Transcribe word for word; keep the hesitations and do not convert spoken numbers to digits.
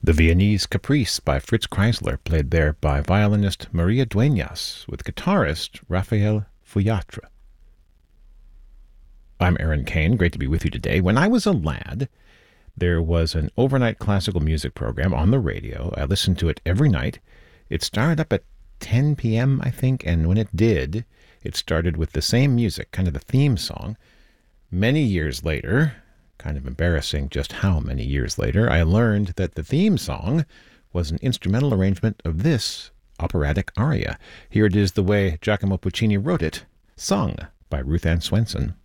The Viennese Caprice by Fritz Kreisler, played there by violinist Maria Dueñas with guitarist Raphael Fuyatre. I'm Aaron Kane, great to be with you today. When I was a lad, there was an overnight classical music program on the radio. I listened to it every night. It started up at ten p.m., I think, and when it did, it started with the same music, kind of the theme song. Many years later, kind of embarrassing just how many years later, I learned that the theme song was an instrumental arrangement of this operatic aria. Here it is the way Giacomo Puccini wrote it, sung by Ruth Ann Swenson.